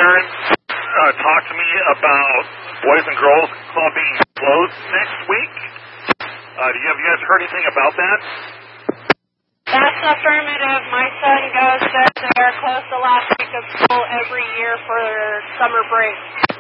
parents talk to me about Boys and Girls Club being closed next week. Have you guys heard anything about that? That's affirmative. My son goes there. They are closed the last week of school every year for summer break.